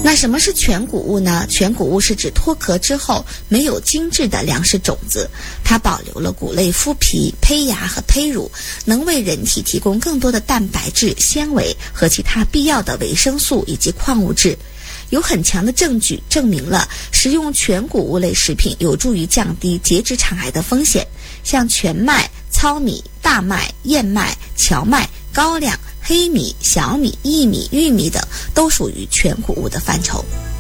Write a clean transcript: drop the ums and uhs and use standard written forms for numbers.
那什么是全谷物呢？全谷物是指脱壳之后没有精制的粮食种子，它保留了谷类麸皮、胚芽和胚乳，能为人体提供更多的蛋白质、纤维和其他必要的维生素以及矿物质。有很强的证据证明了食用全谷物类食品有助于降低结直肠癌的风险，像全麦、糙米、大麦、燕麦、荞麦、高粱、黑米、小米、薏米、玉米等都属于全谷物的范畴。